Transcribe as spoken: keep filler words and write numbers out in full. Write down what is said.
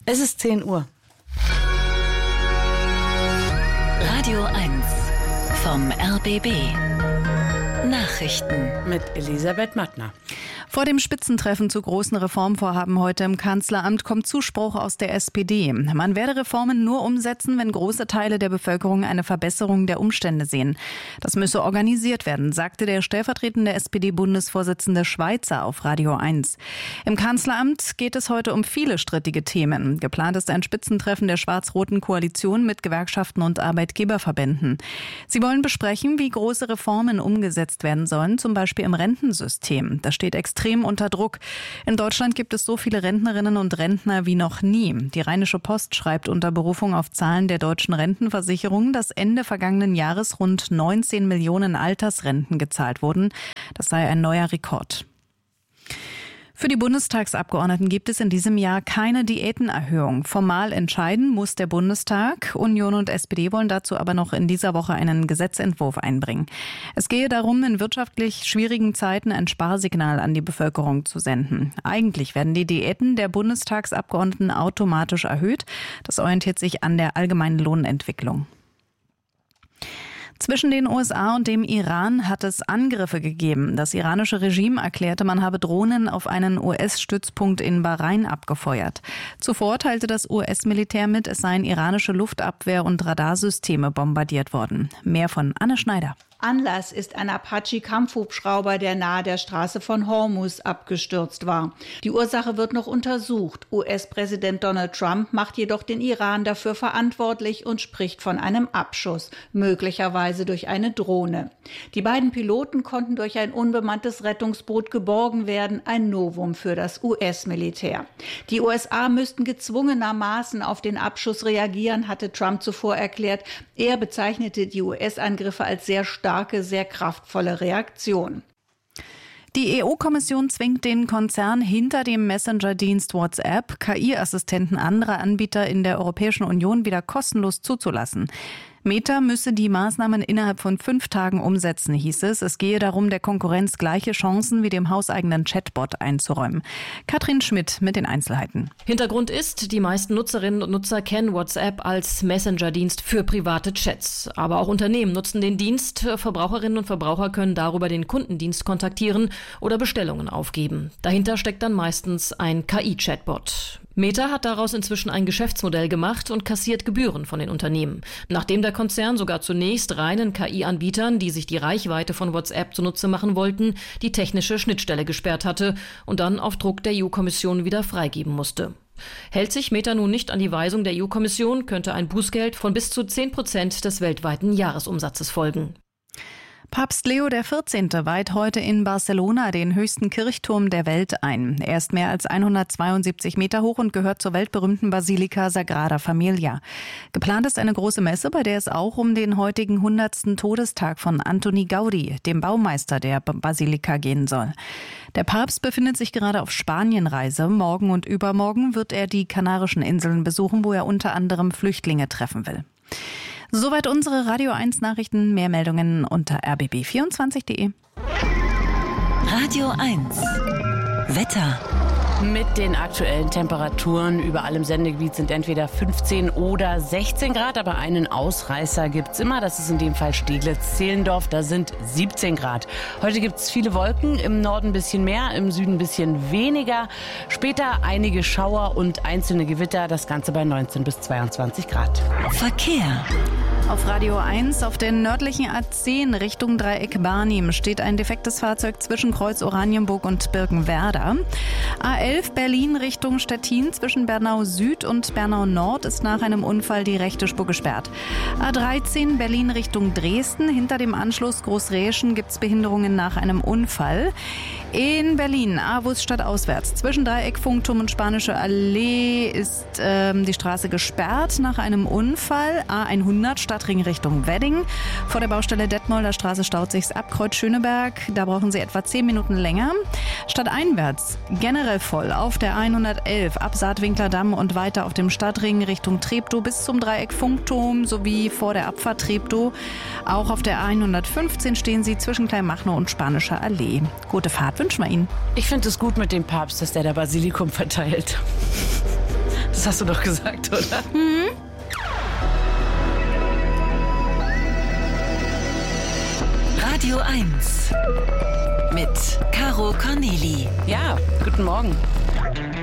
Es ist zehn Uhr. Radio eins vom R B B. Nachrichten Mit Elisabeth Mattner. Vor dem Spitzentreffen zu großen Reformvorhaben heute im Kanzleramt kommt Zuspruch aus der S P D. Man werde Reformen nur umsetzen, wenn große Teile der Bevölkerung eine Verbesserung der Umstände sehen. Das müsse organisiert werden, sagte der stellvertretende S P D-Bundesvorsitzende Schweizer auf Radio eins. Im Kanzleramt geht es heute um viele strittige Themen. Geplant ist ein Spitzentreffen der schwarz-roten Koalition mit Gewerkschaften und Arbeitgeberverbänden. Sie wollen besprechen, wie große Reformen umgesetzt werden sollen, zum Beispiel im Rentensystem. Das steht extrem unter Druck. In Deutschland gibt es so viele Rentnerinnen und Rentner wie noch nie. Die Rheinische Post schreibt unter Berufung auf Zahlen der deutschen Rentenversicherung, dass Ende vergangenen Jahres rund neunzehn Millionen Altersrenten gezahlt wurden. Das sei ein neuer Rekord. Für die Bundestagsabgeordneten gibt es in diesem Jahr keine Diätenerhöhung. Formal entscheiden muss der Bundestag. Union und S P D wollen dazu aber noch in dieser Woche einen Gesetzentwurf einbringen. Es gehe darum, in wirtschaftlich schwierigen Zeiten ein Sparsignal an die Bevölkerung zu senden. Eigentlich werden die Diäten der Bundestagsabgeordneten automatisch erhöht. Das orientiert sich an der allgemeinen Lohnentwicklung. Zwischen den U S A und dem Iran hat es Angriffe gegeben. Das iranische Regime erklärte, man habe Drohnen auf einen U S-Stützpunkt in Bahrain abgefeuert. Zuvor teilte das U S-Militär mit, es seien iranische Luftabwehr- und Radarsysteme bombardiert worden. Mehr von Anne Schneider. Anlass ist ein Apache-Kampfhubschrauber, der nahe der Straße von Hormuz abgestürzt war. Die Ursache wird noch untersucht. U S-Präsident Donald Trump macht jedoch den Iran dafür verantwortlich und spricht von einem Abschuss, möglicherweise durch eine Drohne. Die beiden Piloten konnten durch ein unbemanntes Rettungsboot geborgen werden, ein Novum für das U S-Militär. Die U S A müssten gezwungenermaßen auf den Abschuss reagieren, hatte Trump zuvor erklärt. Er bezeichnete die U S-Angriffe als sehr starke, sehr kraftvolle Reaktion. Die E U-Kommission zwingt den Konzern hinter dem Messenger-Dienst WhatsApp, K I-Assistenten anderer Anbieter in der Europäischen Union wieder kostenlos zuzulassen. Meta müsse die Maßnahmen innerhalb von fünf Tagen umsetzen, hieß es. Es gehe darum, der Konkurrenz gleiche Chancen wie dem hauseigenen Chatbot einzuräumen. Katrin Schmidt mit den Einzelheiten. Hintergrund ist, die meisten Nutzerinnen und Nutzer kennen WhatsApp als Messenger-Dienst für private Chats. Aber auch Unternehmen nutzen den Dienst. Verbraucherinnen und Verbraucher können darüber den Kundendienst kontaktieren oder Bestellungen aufgeben. Dahinter steckt dann meistens ein K I-Chatbot. Meta hat daraus inzwischen ein Geschäftsmodell gemacht und kassiert Gebühren von den Unternehmen. Nachdem der Konzern sogar zunächst reinen K I-Anbietern, die sich die Reichweite von WhatsApp zunutze machen wollten, die technische Schnittstelle gesperrt hatte und dann auf Druck der E U-Kommission wieder freigeben musste. Hält sich Meta nun nicht an die Weisung der E U-Kommission, könnte ein Bußgeld von bis zu zehn Prozent des weltweiten Jahresumsatzes folgen. Papst Leo der vierzehnte weiht heute in Barcelona den höchsten Kirchturm der Welt ein. Er ist mehr als hundertzweiundsiebzig Meter hoch und gehört zur weltberühmten Basilika Sagrada Familia. Geplant ist eine große Messe, bei der es auch um den heutigen hundertsten Todestag von Antoni Gaudi, dem Baumeister der Basilika, gehen soll. Der Papst befindet sich gerade auf Spanienreise. Morgen und übermorgen wird er die Kanarischen Inseln besuchen, wo er unter anderem Flüchtlinge treffen will. Soweit unsere Radio eins Nachrichten. Mehr Meldungen unter r b b vierundzwanzig punkt d e. Radio eins Wetter. Mit den aktuellen Temperaturen überall im Sendegebiet sind entweder fünfzehn oder sechzehn Grad, aber einen Ausreißer gibt's immer. Das ist in dem Fall Steglitz-Zehlendorf, da sind siebzehn Grad. Heute gibt's viele Wolken, im Norden ein bisschen mehr, im Süden ein bisschen weniger. Später einige Schauer und einzelne Gewitter, das Ganze bei neunzehn bis zweiundzwanzig Grad. Verkehr. Auf Radio eins auf der nördlichen A zehn Richtung Dreieck Barnim steht ein defektes Fahrzeug zwischen Kreuz Oranienburg und Birkenwerder. A elf Berlin Richtung Stettin zwischen Bernau Süd und Bernau Nord ist nach einem Unfall die rechte Spur gesperrt. A dreizehn Berlin Richtung Dresden. Hinter dem Anschluss Großräschen gibt es Behinderungen nach einem Unfall. In Berlin, Avus stadtauswärts. Zwischen Dreieck, Funkturm und Spanische Allee ist ähm, die Straße gesperrt nach einem Unfall. A hundert Stadtring Richtung Wedding. Vor der Baustelle Detmolder Straße staut sich's ab. Kreuz Schöneberg, da brauchen Sie etwa zehn Minuten länger. Stadteinwärts generell voll auf der hundertelf ab Saatwinkler Damm und weiter auf dem Stadtring Richtung Treptow bis zum Dreieck Funkturm sowie vor der Abfahrt Treptow. Auch auf der hundertfünfzehn stehen Sie zwischen Kleinmachnow und Spanischer Allee. Gute Fahrt wünschen wir Ihnen. Ich finde es gut mit dem Papst, dass der da Basilikum verteilt. Das hast du doch gesagt, oder? Mhm. Radio eins mit Caro Corneli. Ja, guten Morgen.